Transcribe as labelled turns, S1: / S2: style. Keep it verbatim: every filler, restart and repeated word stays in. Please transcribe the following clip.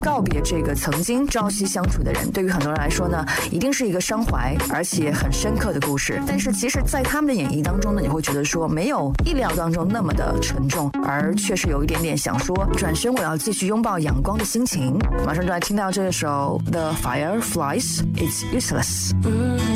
S1: 告别这个曾经朝夕相处的人，对于很多人来说呢，一定是一个伤怀而且很深刻的故事。但是其实在他们的演绎当中呢，你会觉得说没有意料当中那么的沉重，而确实有一点点想说转身我要继续拥抱阳光的心情。马上就来听到这首 The Fireflies It's Useless。